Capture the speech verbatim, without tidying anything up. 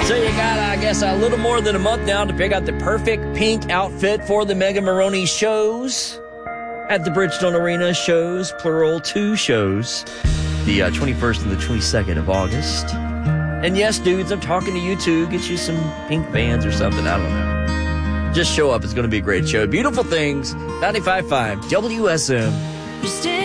So you got, I guess, a little more than a month now to pick out the perfect pink outfit for the Mega Maroney shows at the Bridgestone Arena shows, plural, two shows, the uh, twenty-first and the twenty-second of August. And yes, dudes, I'm talking to you too. Get you some pink bands or something. I don't know. Just show up. It's going to be a great show. Beautiful Things, ninety-five point five W S M.